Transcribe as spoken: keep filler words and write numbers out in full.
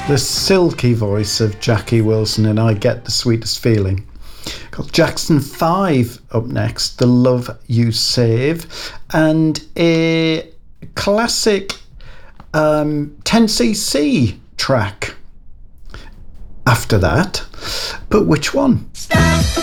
the silky voice of Jackie Wilson and I Get the Sweetest Feeling. Got Jackson five up next, The Love You Save, and a classic um, ten C C track after that. But which one?